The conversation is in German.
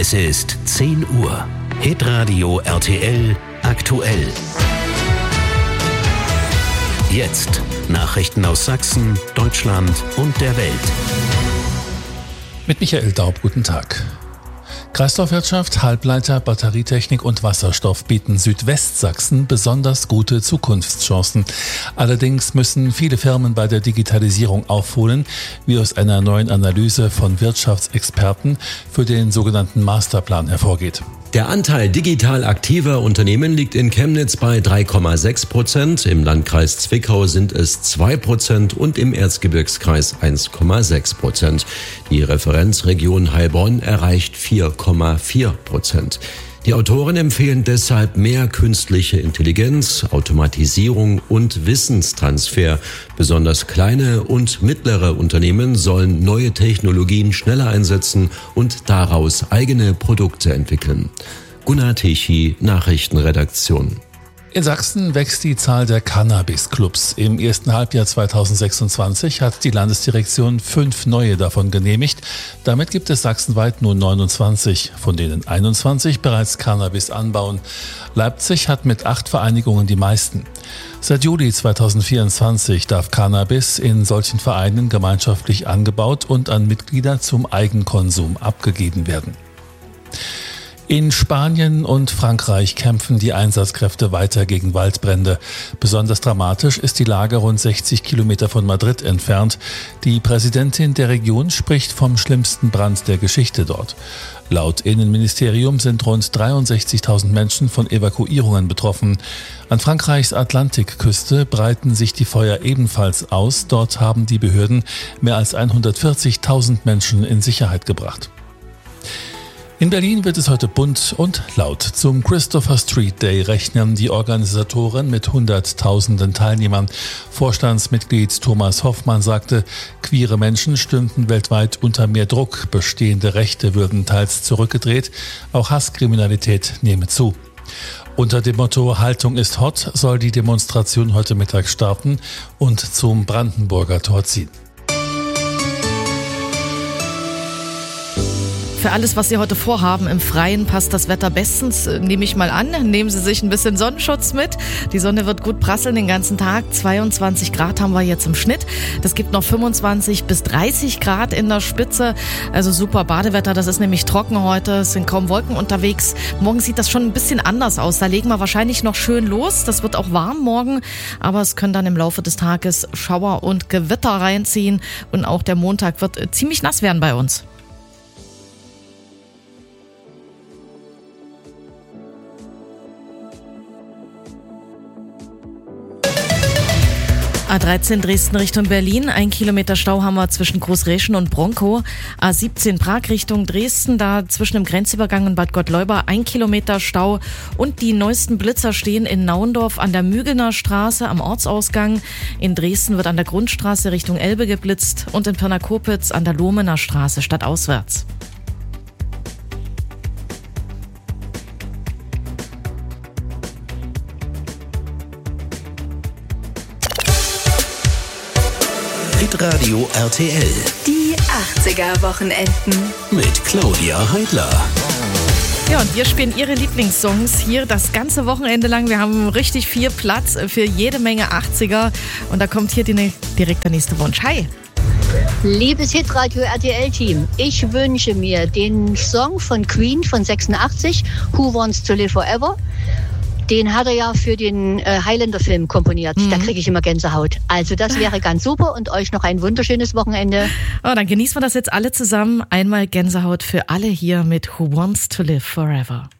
Es ist 10 Uhr. Hitradio RTL aktuell. Jetzt Nachrichten aus Sachsen, Deutschland und der Welt. Mit Michael Daub, guten Tag. Kreislaufwirtschaft, Halbleiter, Batterietechnik und Wasserstoff bieten Südwestsachsen besonders gute Zukunftschancen. Allerdings müssen viele Firmen bei der Digitalisierung aufholen, wie aus einer neuen Analyse von Wirtschaftsexperten für den sogenannten Masterplan hervorgeht. Der Anteil digital aktiver Unternehmen liegt in Chemnitz bei 3,6%, im Landkreis Zwickau sind es 2% und im Erzgebirgskreis 1,6%. Die Referenzregion Heilbronn erreicht 4,4%. Die Autoren empfehlen deshalb mehr künstliche Intelligenz, Automatisierung und Wissenstransfer. Besonders kleine und mittlere Unternehmen sollen neue Technologien schneller einsetzen und daraus eigene Produkte entwickeln. Gunnar Tichy, Nachrichtenredaktion. In Sachsen wächst die Zahl der Cannabis-Clubs. Im ersten Halbjahr 2026 hat die Landesdirektion 5 neue davon genehmigt. Damit gibt es sachsenweit nun 29, von denen 21 bereits Cannabis anbauen. Leipzig hat mit 8 Vereinigungen die meisten. Seit Juli 2024 darf Cannabis in solchen Vereinen gemeinschaftlich angebaut und an Mitglieder zum Eigenkonsum abgegeben werden. In Spanien und Frankreich kämpfen die Einsatzkräfte weiter gegen Waldbrände. Besonders dramatisch ist die Lage rund 60 Kilometer von Madrid entfernt. Die Präsidentin der Region spricht vom schlimmsten Brand der Geschichte dort. Laut Innenministerium sind rund 63.000 Menschen von Evakuierungen betroffen. An Frankreichs Atlantikküste breiten sich die Feuer ebenfalls aus. Dort haben die Behörden mehr als 140.000 Menschen in Sicherheit gebracht. In Berlin wird es heute bunt und laut. Zum Christopher Street Day rechnen die Organisatoren mit Hunderttausenden Teilnehmern. Vorstandsmitglied Thomas Hoffmann sagte, queere Menschen stünden weltweit unter mehr Druck. Bestehende Rechte würden teils zurückgedreht. Auch Hasskriminalität nehme zu. Unter dem Motto Haltung ist hot soll die Demonstration heute Mittag starten und zum Brandenburger Tor ziehen. Für alles, was Sie heute vorhaben im Freien, passt das Wetter bestens, nehme ich mal an. Nehmen Sie sich ein bisschen Sonnenschutz mit. Die Sonne wird gut prasseln den ganzen Tag. 22 Grad haben wir jetzt im Schnitt. Das gibt noch 25 bis 30 Grad in der Spitze. Also super Badewetter, das ist nämlich trocken heute. Es sind kaum Wolken unterwegs. Morgen sieht das schon ein bisschen anders aus. Da legen wir wahrscheinlich noch schön los. Das wird auch warm morgen. Aber es können dann im Laufe des Tages Schauer und Gewitter reinziehen. Und auch der Montag wird ziemlich nass werden bei uns. A13 Dresden Richtung Berlin, 1 Kilometer Stau haben wir zwischen Großräschen und Bronkow. A17 Prag Richtung Dresden, da zwischen dem Grenzübergang und Bad Gottleuba 1 Kilometer Stau. Und die neuesten Blitzer stehen in Naundorf an der Mügener Straße am Ortsausgang. In Dresden wird an der Grundstraße Richtung Elbe geblitzt und in Pirna-Kopitz an der Lohmener Straße stadtauswärts. Hitradio RTL. Die 80er-Wochenenden. Mit Claudia Heidler. Ja, und wir spielen Ihre Lieblingssongs hier das ganze Wochenende lang. Wir haben richtig viel Platz für jede Menge 80er. Und da kommt hier direkt der nächste Wunsch. Hi! Liebes Hitradio RTL-Team, ich wünsche mir den Song von Queen von 86, Who Wants to Live Forever. Den hat er ja für den Highlander-Film komponiert. Da kriege ich immer Gänsehaut. Also das wäre ganz super und euch noch ein wunderschönes Wochenende. Oh, dann genießen wir das jetzt alle zusammen. Einmal Gänsehaut für alle hier mit Who Wants to Live Forever.